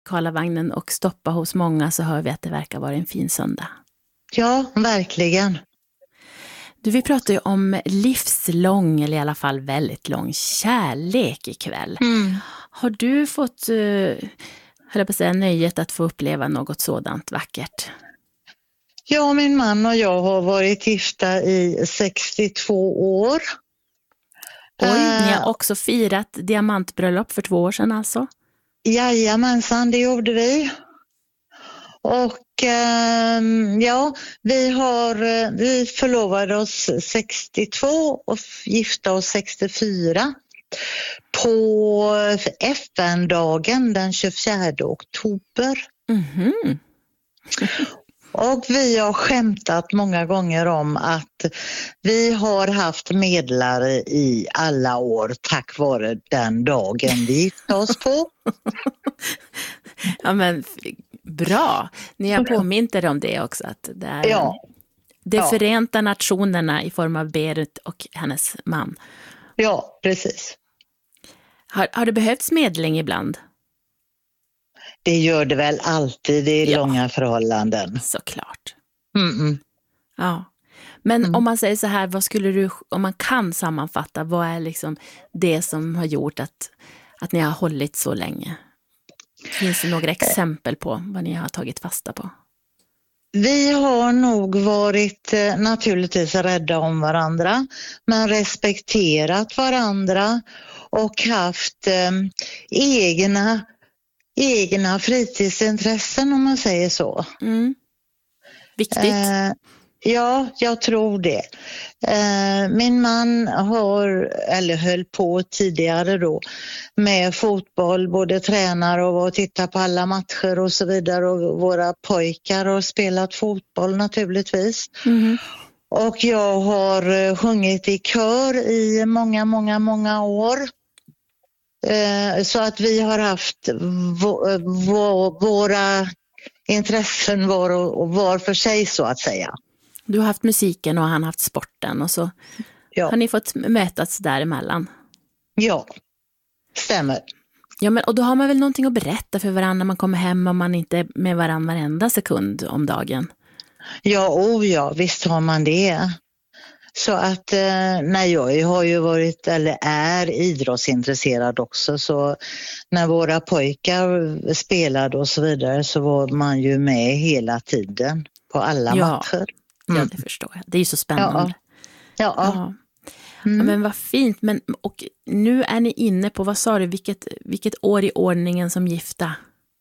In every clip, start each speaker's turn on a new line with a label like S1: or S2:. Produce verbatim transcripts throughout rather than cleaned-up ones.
S1: Karlavagnen och stoppa hos många, så hör vi att det verkar vara en fin söndag.
S2: Ja, verkligen.
S1: Du, vi pratar ju om livslång, eller i alla fall väldigt lång kärlek ikväll.
S2: Mm.
S1: Har du fått, uh, höll jag på att säga, nöjet att få uppleva något sådant vackert?
S2: Ja, min man och jag har varit gifta i sextiotvå år.
S1: Oj,
S2: uh,
S1: ni har också firat diamantbröllop för två år sedan alltså?
S2: Jajamensan, det gjorde vi. Och eh, ja, vi har vi förlovade oss sextiotvå och gifta oss sextiofyra på F N-dagen den tjugofjärde oktober.
S1: Mhm.
S2: Och vi har skämtat många gånger om att vi har haft medlare i alla år tack vare den dagen vi gifte oss på.
S1: Ja, men bra. Ni har påmint er om det också. Att det är
S2: Ja.
S1: de
S2: Ja.
S1: Förenta Nationerna i form av Berit och hennes man.
S2: Ja, precis.
S1: Har, har det behövts medling ibland?
S2: Det gör det väl alltid i
S1: Ja.
S2: långa förhållanden.
S1: Såklart.
S2: Mm-mm.
S1: Ja. Men
S2: Mm.
S1: om man säger så här, vad skulle du, om man kan sammanfatta, vad är liksom det som har gjort att, att ni har hållit så länge? Finns det några exempel på vad ni har tagit fasta på?
S2: Vi har nog varit eh, naturligtvis rädda om varandra, men respekterat varandra och haft eh, egna, egna fritidsintressen, om man säger så.
S1: Mm. Viktigt.
S2: Eh, ja, jag tror det. Eh, min man har, eller höll på tidigare då, med fotboll, både tränar och var och tittar på alla matcher och så vidare. Och våra pojkar har spelat fotboll naturligtvis.
S1: Mm.
S2: Och jag har eh, sjungit i kör i många, många, många år. Eh, så att vi har haft v- v- våra intressen var och, och var för sig, så att säga.
S1: Du har haft musiken och han har haft sporten, och så
S2: Ja,
S1: har ni fått mötas däremellan.
S2: ja, stämmer.
S1: Ja, men, och då har man väl någonting att berätta för varandra när man kommer hem, om man inte är med varandra varenda sekund om dagen.
S2: Ja, oh ja, visst har man det. Så att eh, nej, jag har ju varit, eller är idrottsintresserad också, så när våra pojkar spelade och så vidare så var man ju med hela tiden på alla
S1: Ja.
S2: matcher.
S1: Ja, det förstår jag. Det är ju så spännande.
S2: Ja, ja.
S1: Ja.
S2: Mm.
S1: Ja, men vad fint. Men, och nu är ni inne på, vad sa du, vilket, vilket år i ordningen som gifta?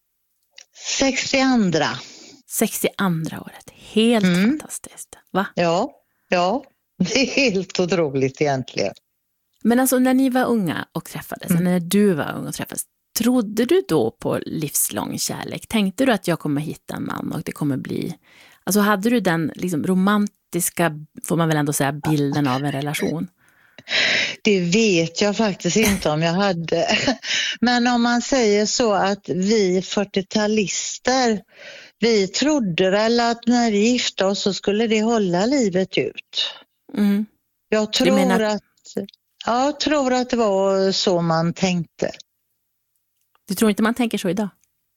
S2: sextioandra.
S1: sextioandra året. Helt
S2: Mm.
S1: fantastiskt. Va?
S2: Ja, ja, det är helt otroligt egentligen.
S1: Men alltså när ni var unga och träffades,
S2: Mm.
S1: när du var ung och träffades, trodde du då på livslång kärlek? Tänkte du att jag kommer hitta en man och det kommer bli... Alltså hade du den liksom romantiska, får man väl ändå säga, bilden av en relation?
S2: Det vet jag faktiskt inte om jag hade. Men om man säger så att vi fyrtiotalister, vi trodde väl att när vi gifte oss så skulle det hålla livet ut.
S1: Mm.
S2: Jag tror,
S1: menar-
S2: att, ja, jag tror att det var så man tänkte.
S1: Du tror inte man tänker så idag?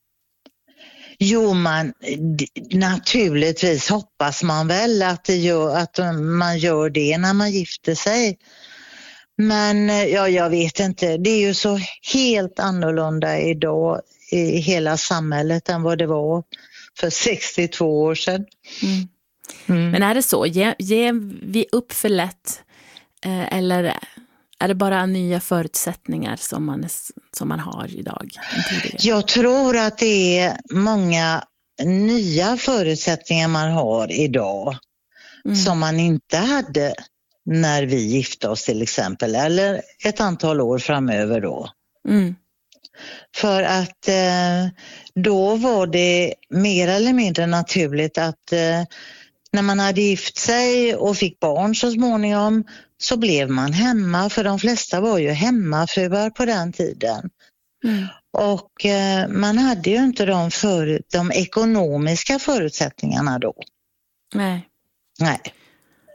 S2: Jo, man, d- naturligtvis hoppas man väl att, det gör, att man gör det när man gifter sig. Men ja, jag vet inte, det är ju så helt annorlunda idag i hela samhället än vad det var för sextiotvå år sedan.
S1: Mm.
S2: Mm.
S1: Men är det så? Ge, ger vi upp för lätt? Eh, eller är det bara nya förutsättningar som man, är, som man har idag?
S2: Jag tror att det är många nya förutsättningar man har idag
S1: Mm.
S2: som man inte hade när vi gifte oss till exempel, eller ett antal år framöver då.
S1: Mm.
S2: För att eh, då var det mer eller mindre naturligt att eh, när man hade gift sig och fick barn så småningom så blev man hemma, för de flesta var ju hemmafruar på den tiden.
S1: Mm.
S2: Och eh, man hade ju inte de, för, de ekonomiska förutsättningarna då.
S1: Nej.
S2: Nej.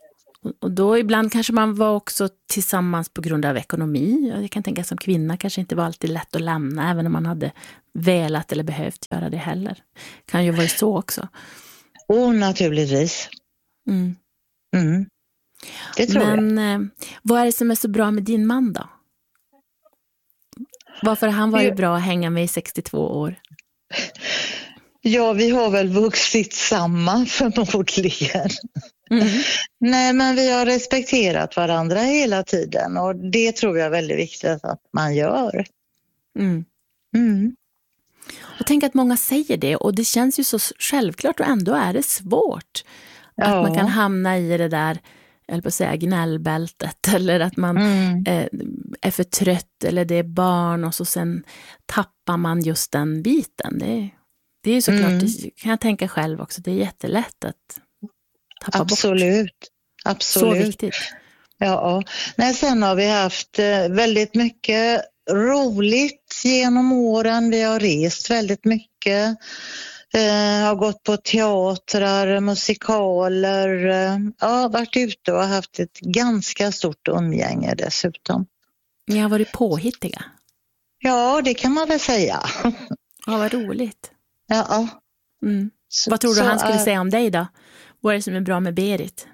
S1: Och, och då ibland kanske man var också tillsammans på grund av ekonomi. Jag kan tänka som kvinna kanske inte var alltid lätt att lämna, även om man hade velat eller behövt göra det heller. Kan ju vara så också.
S2: Och naturligtvis.
S1: Mm.
S2: Mm. Det tror
S1: Men
S2: jag.
S1: Eh, vad är det som är så bra med din man då? Varför har han varit bra att hänga med i sextiotvå år?
S2: Ja, vi har väl vuxit samman förmodligen. Mm. Nej, men vi har respekterat varandra hela tiden och det tror jag är väldigt viktigt att man gör.
S1: Mm.
S2: Mm.
S1: Och tänk att många säger det och det känns ju så självklart och ändå är det svårt. Ja. Att man kan hamna i det där, eller på att säga gnällbältet, eller att man mm. eh, är för trött eller det är barn och så sen tappar man just den biten. Det, det är ju såklart, mm. det kan jag tänka själv också, det är jättelätt att tappa
S2: Absolut.
S1: bort.
S2: Absolut.
S1: Så viktigt.
S2: Ja, nej, sen har vi haft väldigt mycket roligt genom åren. Vi har rest väldigt mycket. Eh, har gått på teatrar, musikaler. Eh, ja, varit ute och haft ett ganska stort umgänge dessutom.
S1: Ni har varit påhittiga.
S2: Ja, det kan man väl säga.
S1: Ja, vad roligt.
S2: Ja.
S1: Mm. Så, vad tror du han skulle äh... säga om dig då? Vad är det som är bra med Berit?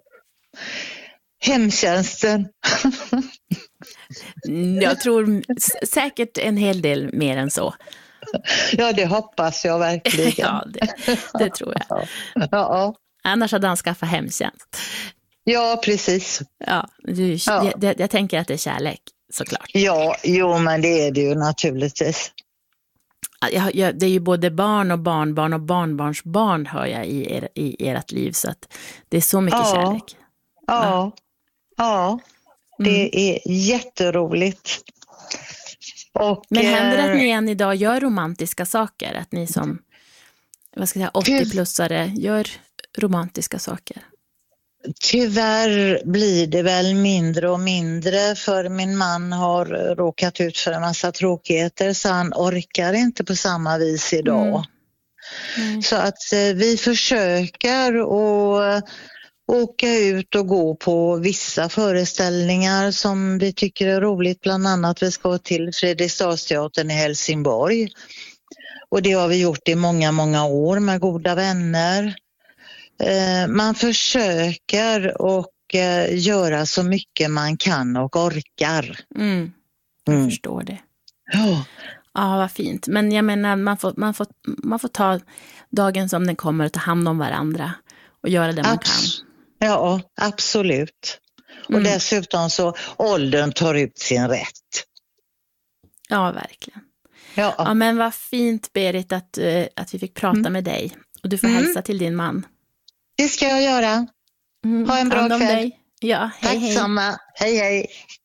S2: Hemtjänsten.
S1: Jag tror säkert en hel del mer än så.
S2: Ja, det hoppas jag verkligen.
S1: Ja, det, det tror jag.
S2: Ja.
S1: Annars hade han skaffat hemtjänst.
S2: Ja, precis.
S1: Ja, du, ja. Jag, jag tänker att det är kärlek, såklart.
S2: Ja, jo, men det är det ju naturligtvis.
S1: Jag, jag, det är ju både barn och barnbarn och barnbarnsbarn hör jag i, er, i ert liv, så att det är så mycket
S2: ja.
S1: kärlek.
S2: Ja, ja. ja. Det mm. är jätteroligt. Och,
S1: men händer det att ni än idag gör romantiska saker? Att ni som vad ska jag säga, åttio-plussare gör romantiska saker?
S2: Tyvärr blir det väl mindre och mindre, för min man har råkat ut för en massa tråkigheter så han orkar inte på samma vis idag. Mm. Mm. Så att eh, vi försöker att åka ut och gå på vissa föreställningar som vi tycker är roligt. Bland annat vi ska till Fredriksdalsteatern i Helsingborg. Och det har vi gjort i många, många år med goda vänner. Eh, man försöker och eh, göra så mycket man kan och orkar.
S1: Mm. Jag mm. förstår det.
S2: Ja.
S1: Ja, vad fint. Men jag menar, man får, man får, man får ta dagen som den kommer och ta hand om varandra och göra det man Abs- kan.
S2: Ja, absolut. Mm. Och dessutom så åldern tar ut sin rätt.
S1: Ja, verkligen.
S2: Ja,
S1: ja men vad fint, Berit, att, att vi fick prata mm. med dig. Och du får mm. hälsa till din man.
S2: Det ska jag göra.
S1: Mm.
S2: Ha en bra kväll.
S1: Ja, hej,
S2: Tack
S1: hej.
S2: samma. Hej, hej.